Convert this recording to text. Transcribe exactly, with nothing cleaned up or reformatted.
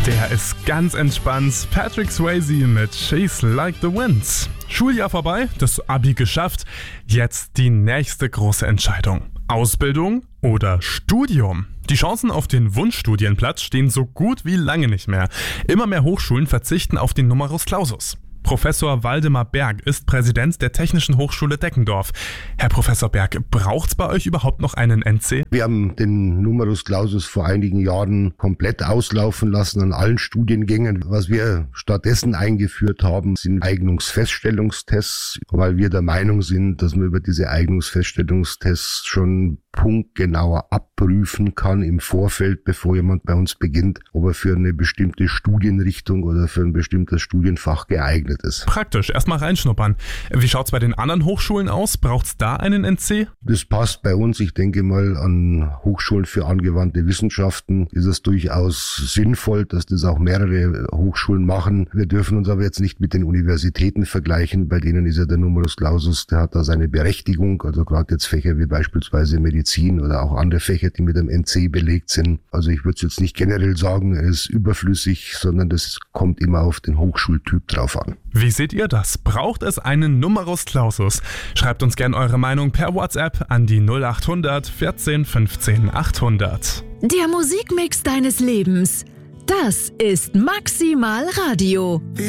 Der ist ganz entspannt. Patrick Swayze mit Chase Like the Wind. Schuljahr vorbei, das Abi geschafft. Jetzt die nächste große Entscheidung. Ausbildung oder Studium? Die Chancen auf den Wunschstudienplatz stehen so gut wie lange nicht mehr. Immer mehr Hochschulen verzichten auf den Numerus Clausus. Professor Waldemar Berg ist Präsident der Technischen Hochschule Deckendorf. Herr Professor Berg, braucht's bei euch überhaupt noch einen N C? Wir haben den Numerus Clausus vor einigen Jahren komplett auslaufen lassen an allen Studiengängen. Was wir stattdessen eingeführt haben, sind Eignungsfeststellungstests, weil wir der Meinung sind, dass man über diese Eignungsfeststellungstests schon punktgenauer abprüfen kann im Vorfeld, bevor jemand bei uns beginnt, ob er für eine bestimmte Studienrichtung oder für ein bestimmtes Studienfach geeignet ist. Praktisch, erstmal reinschnuppern. Wie schaut's bei den anderen Hochschulen aus? Braucht's da einen N C? Das passt bei uns. Ich denke mal, an Hochschulen für angewandte Wissenschaften ist es durchaus sinnvoll, dass das auch mehrere Hochschulen machen. Wir dürfen uns aber jetzt nicht mit den Universitäten vergleichen. Bei denen ist ja der Numerus Clausus, der hat da seine Berechtigung. Also gerade jetzt Fächer wie beispielsweise Medizin oder auch andere Fächer, die mit einem N C belegt sind. Also ich würde es jetzt nicht generell sagen, er ist überflüssig, sondern das kommt immer auf den Hochschultyp drauf an. Wie seht ihr das? Braucht es einen Numerus Clausus? Schreibt uns gerne eure Meinung per WhatsApp an die null acht hundert vierzehn fünfzehn achthundert. Der Musikmix deines Lebens. Das ist Maximal Radio.